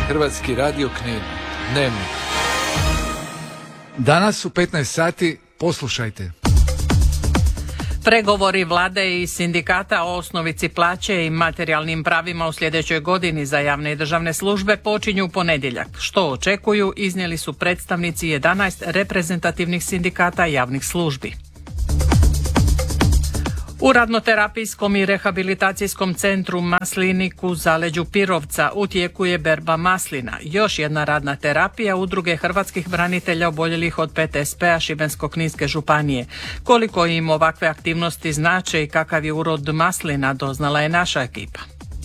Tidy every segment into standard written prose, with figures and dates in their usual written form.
Hrvatski radio Knin. Dnevnik. Danas u 15 sati poslušajte. Pregovori vlade i sindikata o osnovici plaće i materijalnim pravima u sljedećoj godini za javne i državne službe počinju u ponedjeljak. Što očekuju, iznijeli su predstavnici 11 reprezentativnih sindikata javnih službi. U radnoterapijskom i rehabilitacijskom centru Maslinik u zaleđu Pirovca u tijeku je berba maslina, još jedna radna terapija Udruge hrvatskih branitelja oboljelih od PTSP-a Šibensko-kninske županije. Koliko im ovakve aktivnosti znače i kakav je urod maslina, doznala je naša ekipa.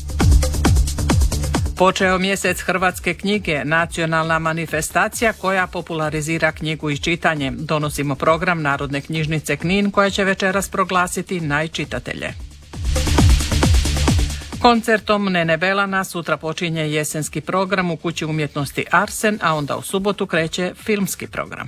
Počeo mjesec hrvatske knjige, nacionalna manifestacija koja popularizira knjigu i čitanje. Donosimo program Narodne knjižnice Knin koja će večeras proglasiti najčitatelje. Koncertom Nene Belana sutra počinje jesenski program u Kući umjetnosti Arsen, a onda u subotu kreće filmski program.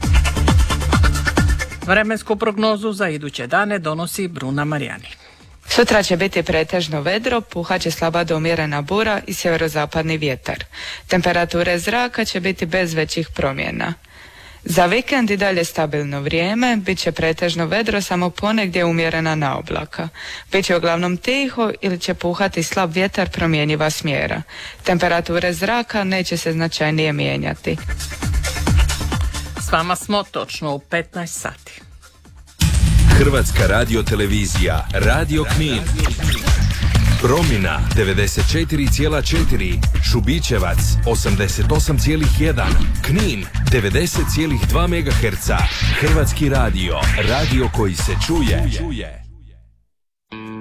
Vremensku prognozu za iduće dane donosi Bruna Marijani. Sutra će biti pretežno vedro, puhat će slaba do umjerena bura i sjeverozapadni vjetar. Temperature zraka će biti bez većih promjena. Za vikend i dalje stabilno vrijeme, bit će pretežno vedro, samo ponegdje umjerena naoblaka. Biće uglavnom tiho ili će puhati slab vjetar promjenjiva smjera. Temperature zraka neće se značajnije mijenjati. S vama smo točno u 15 sati. Hrvatska radiotelevizija, Radio Knin. Promina 94,4, Šubićevac 88,1, Knin 90,2 MHz. Hrvatski radio, radio koji se čuje.